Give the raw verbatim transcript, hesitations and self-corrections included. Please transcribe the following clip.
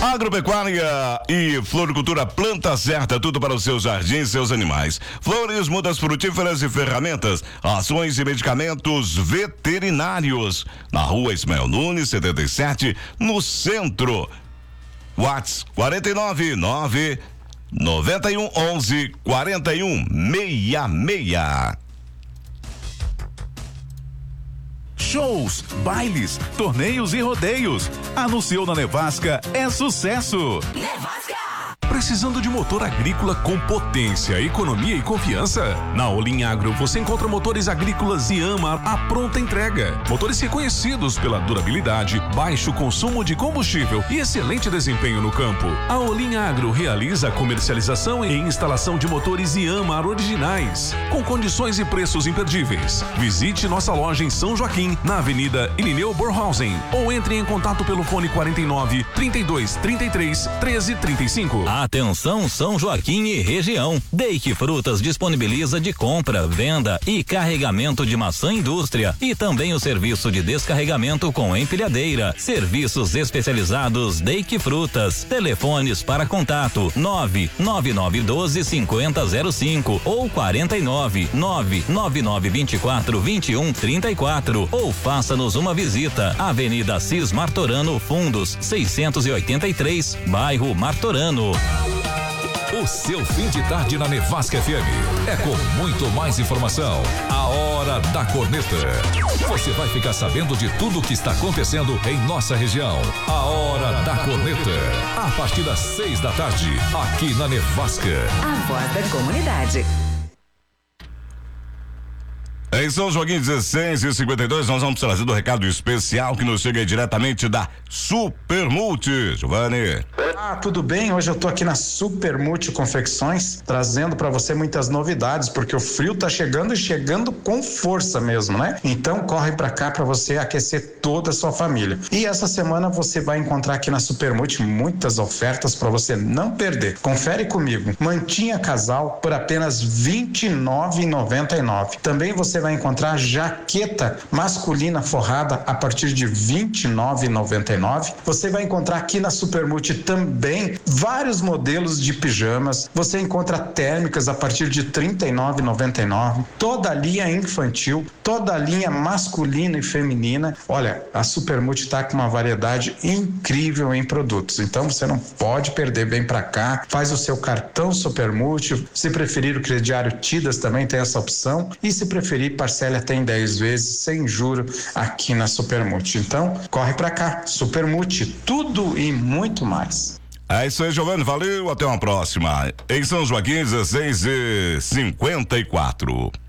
Agropecuária e floricultura planta certa, tudo para os seus jardins e seus animais. Flores, mudas frutíferas e ferramentas, ações e medicamentos veterinários. Na rua Ismael Nunes, setenta e sete, no centro. Whats quarenta e nove, nove noventa e um, onze, quarenta e um, sessenta e seis. Shows, bailes, torneios e rodeios. Anunciou na Nevasca, é sucesso. Nevasca! Precisando de motor agrícola com potência, economia e confiança? Na Olim Agro você encontra motores agrícolas Iama à pronta entrega. Motores reconhecidos pela durabilidade, baixo consumo de combustível e excelente desempenho no campo. A Olim Agro realiza a comercialização e instalação de motores Iama originais, com condições e preços imperdíveis. Visite nossa loja em São Joaquim, na Avenida Irineu Borhausen, ou entre em contato pelo fone quarenta e nove, trinta e dois, trinta e três, treze, trinta e cinco. Atenção São Joaquim e região. Dake Frutas disponibiliza de compra, venda e carregamento de maçã indústria e também o serviço de descarregamento com empilhadeira. Serviços especializados Dake Frutas. Telefones para contato nove nove nove um dois, cinco zero zero cinco ou quarenta e nove, nove nove nove vinte e quatro, vinte e um, trinta e quatro, ou faça-nos uma visita. Avenida Assis Martorano Fundos, seiscentos e oitenta e três, bairro Martorano. O seu fim de tarde na Nevasca F M é com muito mais informação. A Hora da Corneta. Você vai ficar sabendo de tudo o que está acontecendo em nossa região. A Hora da Corneta. A partir das seis da tarde, aqui na Nevasca. A voz da comunidade. Em São Joaquim, dezesseis e cinquenta e dois, nós vamos trazer do recado especial que nos chega diretamente da Supermulti. Giovanni. Ah, tudo bem? Hoje eu tô aqui na Supermulti Confecções, trazendo para você muitas novidades, porque o frio tá chegando e chegando com força mesmo, né? Então corre para cá para você aquecer toda a sua família. E essa semana você vai encontrar aqui na Supermulti muitas ofertas para você não perder. Confere comigo. Mantinha casal por apenas vinte e nove reais e noventa e nove centavos. Também você vai encontrar jaqueta masculina forrada a partir de vinte e nove reais e noventa e nove centavos. Você vai encontrar aqui na Supermulti também vários modelos de pijamas. Você encontra térmicas a partir de trinta e nove reais e noventa e nove centavos. Toda a linha infantil, toda a linha masculina e feminina. Olha, a Supermulti está com uma variedade incrível em produtos. Então você não pode perder, bem para cá. Faz o seu cartão Supermulti. Se preferir o crediário Tidas também tem essa opção. E se preferir, parcela até em dez vezes sem juro aqui na Supermulti. Então, corre pra cá, Supermulti, tudo e muito mais. É isso aí, Giovanni, valeu, até uma próxima. Em São Joaquim, dezesseis e cinquenta e quatro.